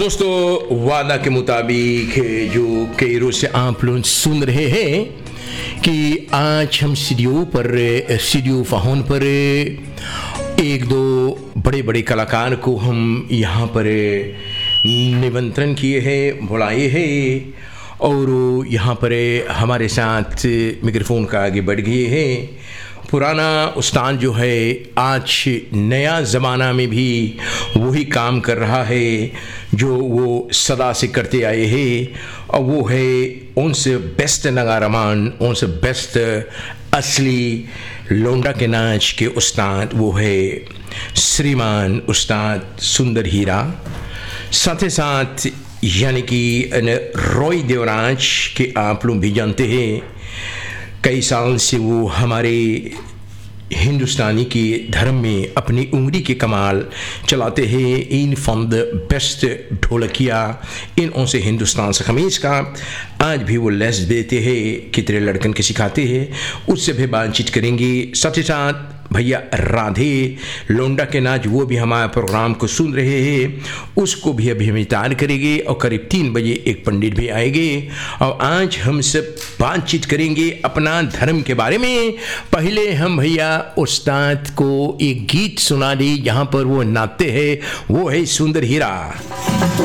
दोस्तों, वादा के मुताबिक जो कई रोज से आप लोग सुन रहे हैं कि आज हम सीडियो फाहोन पर एक दो बड़े बड़े कलाकार को हम यहाँ पर निमंत्रण किए हैं, बुलाए हैं और यहाँ पर हमारे साथ माइक्रोफोन का आगे बढ़ गए हैं। पुराना उस्ताद जो है आज नया ज़माना में भी वही काम कर रहा है जो वो सदा से करते आए हैं, और वो है उनसे बेस्ट नगारमान, उनसे बेस्ट असली लोंडा के नाच के उस्ताद वो है श्रीमान उस्ताद सुंदर हीरा। साथ ही साथ यानी कि रॉय देवराज के आप लोग भी जानते हैं, कई साल से वो हमारे हिंदुस्तानी के धर्म में अपनी उंगली के कमाल चलाते हैं। In from the best Dholakia इन उनसे हिंदुस्तान से खमीज का आज भी वो लेस देते हैं, कितने लड़कन के सिखाते हैं, उससे भी बातचीत करेंगे। साथ ही साथ भैया राधे लोंडा के नाच वो भी हमारे प्रोग्राम को सुन रहे हैं, उसको भी अभी हम इतार करेंगे और करीब 3 बजे एक पंडित भी आएंगे और आज हम सब बातचीत करेंगे अपना धर्म के बारे में। पहले हम भैया उस्ताद को एक गीत सुना दी जहाँ पर वो नाचते हैं, वो है सुंदर हीरा।